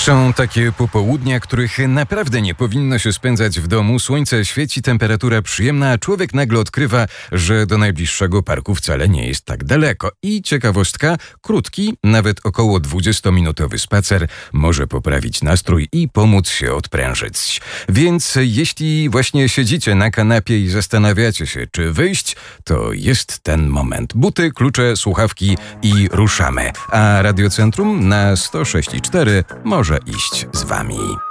Są takie popołudnia, których naprawdę nie powinno się spędzać w domu. Słońce świeci, temperatura przyjemna, a człowiek nagle odkrywa, że do najbliższego parku wcale nie jest tak daleko. I ciekawostka, krótki, nawet około 20-minutowy spacer może poprawić nastrój i pomóc się odprężyć. Więc jeśli właśnie siedzicie na kanapie i zastanawiacie się, czy wyjść, to jest ten moment. Buty, klucze, słuchawki i ruszamy. A Radiocentrum na 106,4 może iść z wami.